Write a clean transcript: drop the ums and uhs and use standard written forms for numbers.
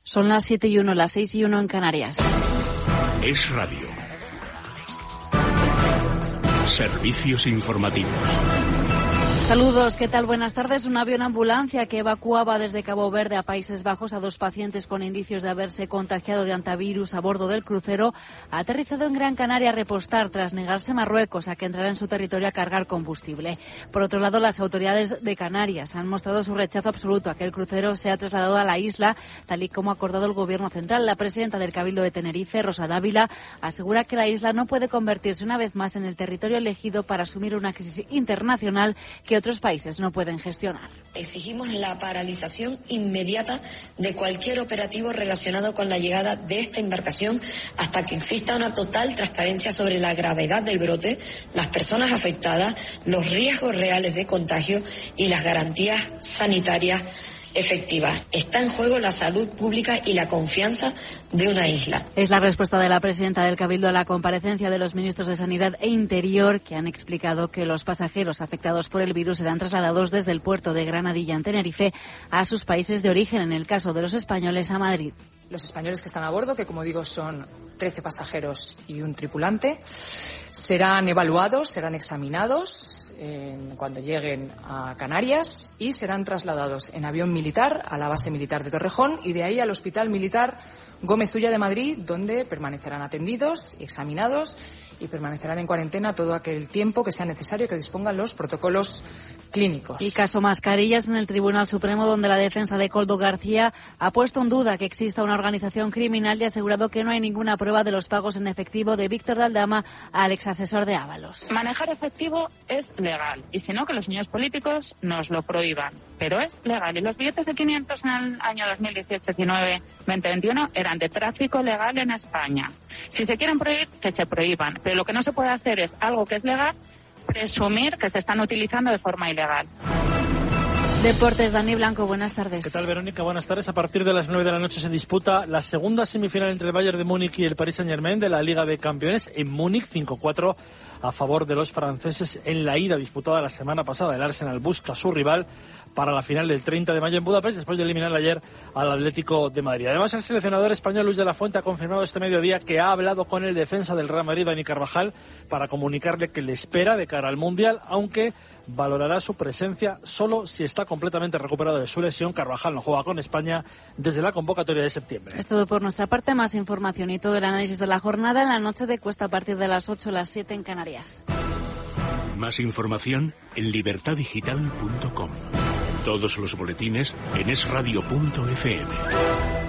Son las 7:01, las 6:01 en Canarias. Es Radio. Servicios informativos. Saludos, ¿qué tal? Buenas tardes. Un avión ambulancia que evacuaba desde Cabo Verde a Países Bajos a 2 pacientes con indicios de haberse contagiado de hantavirus a bordo del crucero ha aterrizado en Gran Canaria a repostar tras negarse Marruecos a que entrara en su territorio a cargar combustible. Por otro lado, las autoridades de Canarias han mostrado su rechazo absoluto a que el crucero sea trasladado a la isla, tal y como ha acordado el Gobierno central. La presidenta del Cabildo de Tenerife, Rosa Dávila, asegura que la isla no puede convertirse una vez más en el territorio elegido para asumir una crisis internacional que otros países no pueden gestionar. Exigimos la paralización inmediata de cualquier operativo relacionado con la llegada de esta embarcación hasta que exista una total transparencia sobre la gravedad del brote, las personas afectadas, los riesgos reales de contagio y las garantías sanitarias efectivas. Está en juego la salud pública y la confianza de una isla. Es la respuesta de la presidenta del Cabildo a la comparecencia de los ministros de Sanidad e Interior, que han explicado que los pasajeros afectados por el virus serán trasladados desde el puerto de Granadilla en Tenerife a sus países de origen, en el caso de los españoles a Madrid. Los españoles que están a bordo, que como digo son 13 pasajeros y un tripulante, serán evaluados, serán examinados cuando lleguen a Canarias y serán trasladados en avión militar a la base militar de Torrejón y de ahí al Hospital Militar Gómez Ulla de Madrid, donde permanecerán atendidos y examinados y permanecerán en cuarentena todo aquel tiempo que sea necesario, que dispongan los protocolos clínicos. Y caso mascarillas en el Tribunal Supremo, donde la defensa de Koldo García ha puesto en duda que exista una organización criminal y ha asegurado que no hay ninguna prueba de los pagos en efectivo de Víctor de Aldama al exasesor de Ábalos. Manejar efectivo es legal y si no, que los niños políticos nos lo prohíban, pero es legal. Y los billetes de 500 en el año 2018, 19, 2021 eran de tráfico legal en España. Si se quieren prohibir, que se prohíban, pero lo que no se puede hacer es algo que es legal, presumir que se están utilizando de forma ilegal. Deportes, Dani Blanco, buenas tardes. ¿Qué tal, Verónica? Buenas tardes. A partir de las 9 de la noche se disputa la segunda semifinal entre el Bayern de Múnich y el Paris Saint-Germain de la Liga de Campeones en Múnich, 5-4 a favor de los franceses en la ida disputada la semana pasada. El Arsenal busca a su rival para la final del 30 de mayo en Budapest, después de eliminar ayer al Atlético de Madrid. Además, el seleccionador español Luis de la Fuente ha confirmado este mediodía que ha hablado con el defensa del Real Madrid, Dani Carvajal, para comunicarle que le espera de cara al Mundial, aunque valorará su presencia solo si está completamente recuperado de su lesión. Carvajal no juega con España desde la convocatoria de septiembre. Es todo por nuestra parte. Más información y todo el análisis de la jornada en la noche de Cuesta a partir de las 8 a las 7 en Canarias. Más información en libertadigital.com. Todos los boletines en esradio.fm.